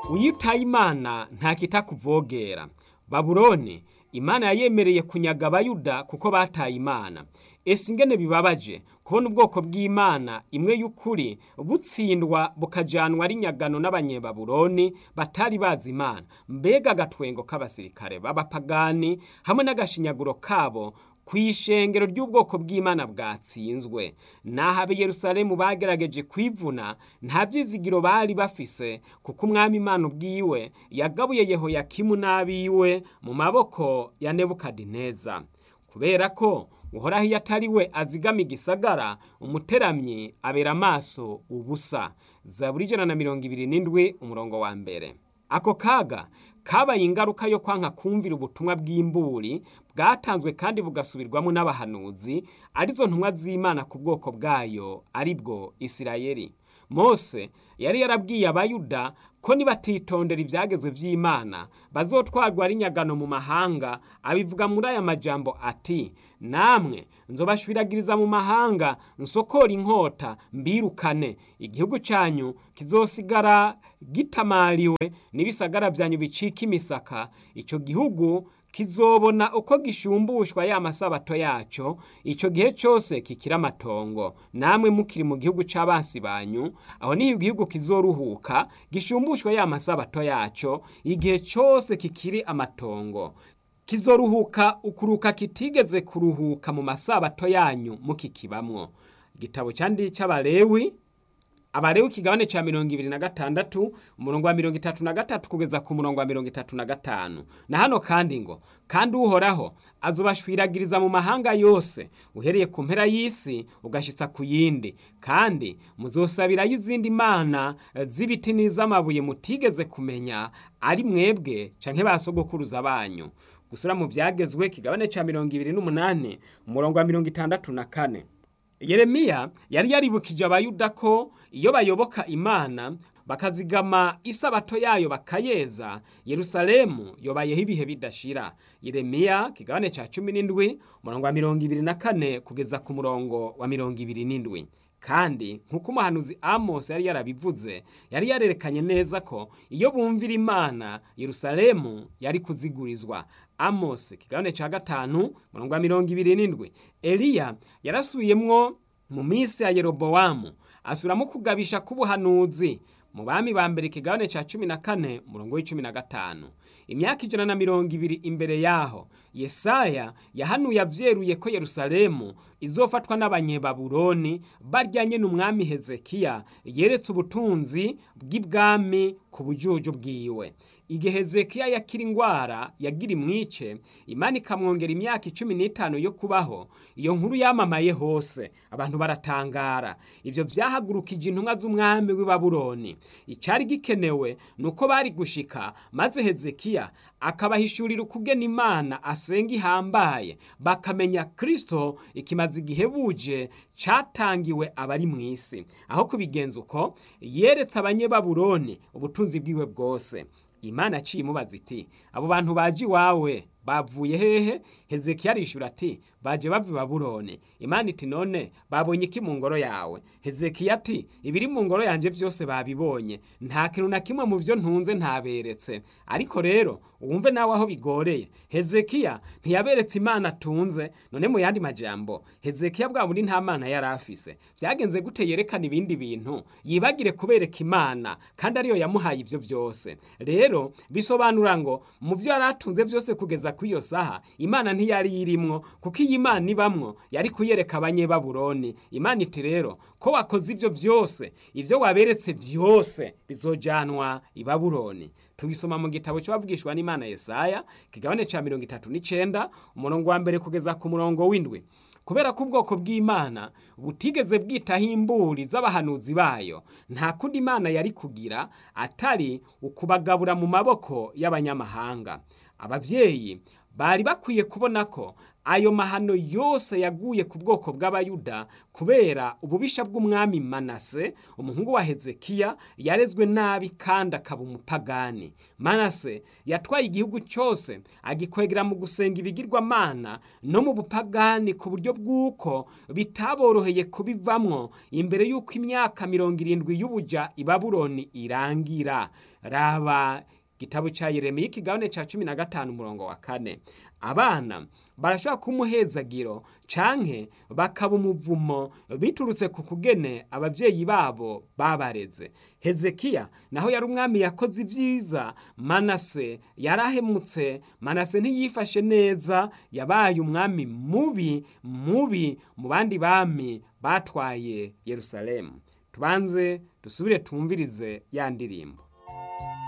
Uyitaye Imana ntakitakuvogera. Babuloni Imana yayemereye kunyaga Abayuda kuko bataye Imana. Ese ingene bibabaje kubona ubwoko bw'Imana imwe y'ukuri butsindwa bukajanwa ari nyagano n'abanyebabuloni batari bazi Imana. Mbega agatwengo k'abasirikare b'abapagani hamwe n'agashinyaguro kabo kw'ishengero ry'ubwoko bw'Imana bwatsinzwe. Naho ab'i Yerusalemu bagerageje kwivuna, nta vyizigiro bari bafise, kuko umwami Imana ubwiwe yagabuye Yehoyakimu n'abiwe mu maboko ya Nebukadineza. Kubera ko Uhoraho iyo atari we azigama igisagara, umuteramyi abera amaso ubusa. Zaburi 127 umurongo wa mbere. Ako kaga kabaye ingaruka yo kwanka kumvira ubutumwa bw'imburi bwatanzwe kandi bugasubirwamo n'abahanuzi, arizo ntumwa z'Imana ku bwoko bwayo, aribwo Isirayeli. Mose yari yarabwiye Abayuda ko nibatitondera ivyagezwe vy'Imana bazotwarwa ari nyagano mu mahanga. Abivuga muri aya majambo ati: namwe nzobashwiragiriza mu mahanga, nsokora inkota mbirukane. Igihugu canyu kizosigara gitamariwe n'ibisagara vyanyu bicika imisaka. Ico gihugu kizobona uko gishumbushwa ya masabato yaco, ico gihe cose kikira amatongo. Namwe mukiri mu gihugu c'abansi banyu, aho niho igihugu kizoruhuka gishumbushwa ya masabato yaco, igihe cose kikiri amatongo. Kizoruhuka ukuruka kitigeze kuruhuka mu masabato yanyu mukikibamwo. Igitabo candi c'Abalewi, Abalewi kigabane ca 26 umurongo wa 33 kugeza ku murongo wa 35. Na hano kandi ngo, kandi Uhoraho azobashwiragiriza mu mahanga yose, uhereye ku mpera y'isi ugashitsa ku yindi, kandi muzosabirayo izindi mana z'ibiti n'iz'amabuye mutigeze kumenya, ari mwebwe canke basogokuruza banyu. Gusura mu vyagezwe kigabane ca 28 umurongo wa 64. Yeremiya yari yaribukije Abayuda ko iyo bayoboka Imana bakazigama isabato yayo bakayeza, Yerusalemu yobayeho ibihe bidashira. Yeremiya kigabane ca 17 umurongo wa 24 kugeza ku murongo wa 27. Kandi nkuko umuhanuzi Amos yari yarabivuze, yari yarerekanye neza ko iyo bumvira Imana, Yerusalemu yari kuzigurizwa. Amos kigabane ca 5 umurongo wa 27. Eliya yarasubiyemwo mu minsi ya Yeroboamu, asubiramo kugabisha k'ubuhanuzi mu bami ba mbere kigabane ca 14 umurongo wa 15. Imyaka 120 imbere yaho, Yesaya yahanuye avyeruye ko Yerusalemu izofatwa n'abanyebabuloni baryanye n'umwami Hezekiya yeretse ubutunzi bw'ibwami ku bujuju bwiwe. Igihe Hezekiya yakira ingwara yagira imwice, Imana ikamwongera imyaka 15 yo kubaho. Iyo nkuru yamamaye hose, abantu baratangara. Ivyo vyahagurukije intumwa z'umwami w'i Babuloni. Icari gikenewe nuko bari gushika, maze Hezekiya akabahishurira ukugena Imana asenga ihambaye, bakamenya Kristo ikimaze igihe buje catangiwe abari mw'isi. Aho kubigenza uko, yeretse abanyebabuloni ubutunzi bwiwe bwose. Imana aciye imubaza iti: abo bantu baje iwawe bavuye hehe? Hezekiya arishura ati: baje bava i Babuloni. Imana iti: none babonye iki mu ngoro yawe? Hezekiya ati: ibiri mu ngoro yanje vyose babibonye, nta kintu na kimwe mu vyo ntunze ntaberetse. Ariko rero uwumve nawe aho bigoreye, Hezekiya ntiyaberetse Imana atunze. None mu yandi majambo, Hezekiya bwa bundi nta Mana yari afise. Vyagenze gute yerekana ibindi bintu yibagire kubereka Imana kandi ariyo yamuhaye ivyo vyose? Rero bisobanura ngo mu vyo yaratunze vyose kugeza kw'iyo saha, Imana ntiyari irimwo, kuko iyi Imana ibamwo yari kuyereka abanyebabuloni. Imana iti: rero ko wakoze ivyo vyose, ivyo waberetse vyose bizojanwa i Babuloni. Tubisoma mu gitabo c'abavugishwa n'Imana Yesaya kigabane ca 39 umurongo wa mbere kugeza ku murongo w'indwi. Kubera ko ubwoko bw'Imana butigeze bwitaho imburi z'abahanuzi bayo, nta kundi Imana yari kugira atari ukubagabura mu maboko y'abanyamahanga. Abavyeyi bari bakwiye kubona ko ayo mahano yose yaguye ku bwoko bw'abayuda kubera ububisha bw'umwami Manase umuhungu wa Hezekiya yarezwe nabi kandi akaba umupagani. Manase yatwaye igihugu cyose agikwegera mu gusenga ibigirwamana no mu bupagani ku buryo bw'uko bitaboroheye kubivamwo imbere y'uko imyaka 70 y'ubuja i Babuloni irangira. Raba Gitabo ca Yeremiya ikigabane ca 15 umurongo wa 4. Abana barashobora kumuhezagiro canke bakaba umuvumo biturutse ku kugene abavyeyi babo babareze. Hezekiya naho yari umwami yakoze ivyiza, Manase yarahemutse. Manase ntiyifashe neza, yabaye umwami mubi mu bandi bami batwaye Yerusalemu. Tubanze dusubire tumvirize ya ndirimbo.